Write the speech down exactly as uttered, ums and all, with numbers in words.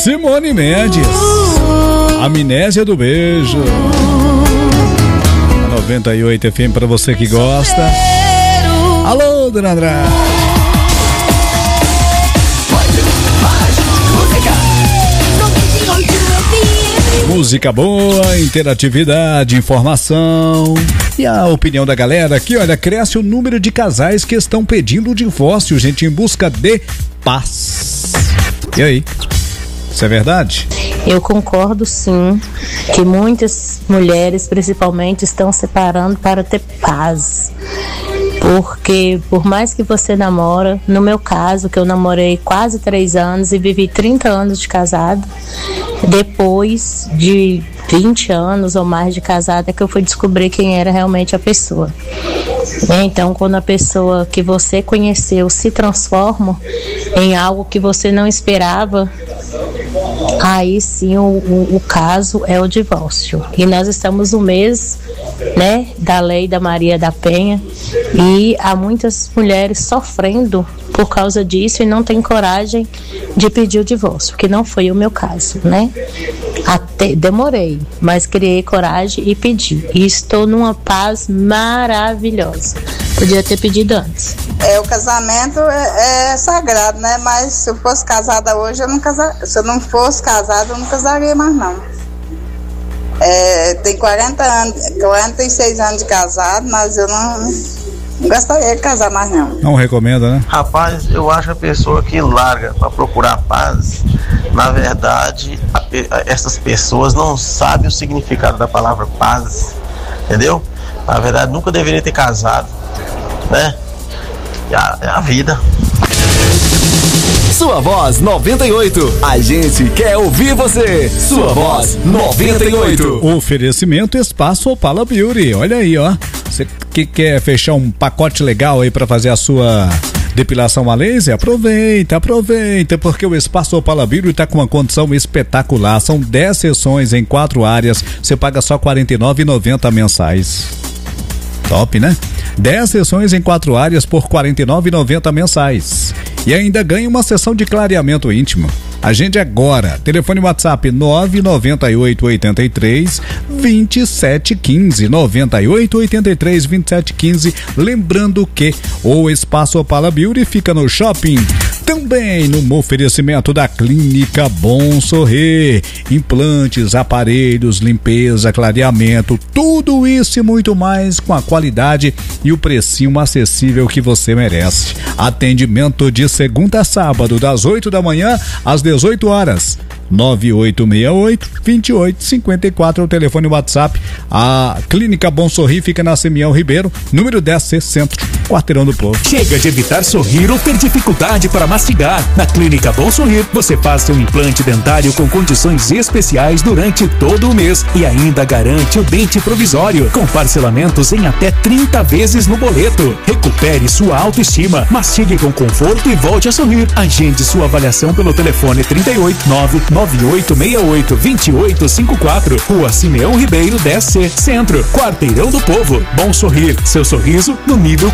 Simone Mendes, Amnésia do Beijo. noventa e oito F M pra você que gosta. Alô, Dona André. Música boa, interatividade, informação e a opinião da galera aqui, olha, cresce o número de casais que estão pedindo o divórcio, gente, em busca de paz. E aí? Isso é verdade? Eu concordo, sim, que muitas mulheres, principalmente, estão separando para ter paz. Porque por mais que você namora, no meu caso, que eu namorei quase três anos e vivi trinta anos de casado, depois de vinte anos ou mais de casada, é que eu fui descobrir quem era realmente a pessoa. Então, quando a pessoa que você conheceu se transforma em algo que você não esperava, aí sim o, o, o caso é o divórcio. E nós estamos no mês, né, da lei da Maria da Penha, e há muitas mulheres sofrendo por causa disso e não tem coragem de pedir o divórcio, que não foi o meu caso, né? Até demorei, mas criei coragem e pedi. E estou numa paz maravilhosa. Podia ter pedido antes. É, o casamento é, é sagrado, né? Mas se eu fosse casada hoje, eu não casa... se eu não fosse casada, eu não casaria mais, não. É, tem quarenta anos, quarenta e seis anos de casado, mas eu não, não gostaria de casar mais, não. Não recomenda, né? Rapaz, eu acho a pessoa que larga para procurar paz, na verdade, a, a, essas pessoas não sabem o significado da palavra paz, entendeu? Na verdade, nunca deveria ter casado, né? É a, é a vida. Sua Voz noventa e oito. A gente quer ouvir você. Sua Voz noventa e oito. Oferecimento Espaço Opala Beauty. Olha aí, ó. Você que quer fechar um pacote legal aí pra fazer a sua depilação a laser? Aproveita, aproveita, porque o Espaço Opala Beauty tá com uma condição espetacular. São dez sessões em quatro áreas. Você paga só quarenta e nove reais e noventa centavos mensais. Top, né? dez sessões em quatro áreas por quarenta e nove reais e noventa centavos mensais. E ainda ganha uma sessão de clareamento íntimo. Agende agora. Telefone WhatsApp nove nove oito oito três dois sete um cinco. nove oito oito três dois sete um cinco. Lembrando que o Espaço Opala Beauty fica no shopping. Também no oferecimento da Clínica Bom Sorrir. Implantes, aparelhos, limpeza, clareamento, tudo isso e muito mais com a qualidade e o precinho acessível que você merece. Atendimento de segunda a sábado, das oito da manhã às dezoito horas. nove oito seis oito, dois oito cinco quatro é o telefone WhatsApp. A Clínica Bom Sorrir fica na Simeão Ribeiro, número dez C, Centro, Quarteirão do Povo. Chega de evitar sorrir ou ter dificuldade para mastigar. Na Clínica Bom Sorrir, você faz seu implante dentário com condições especiais durante todo o mês e ainda garante o dente provisório, com parcelamentos em até trinta vezes no boleto. Recupere sua autoestima, mastigue com conforto e volte a sorrir. Agende sua avaliação pelo telefone trinta e oito, nove nove oito seis oito, dois oito cinco quatro, Rua Simeão Ribeiro dez C, Centro, Quarteirão do Povo. Bom Sorrir, seu sorriso no nível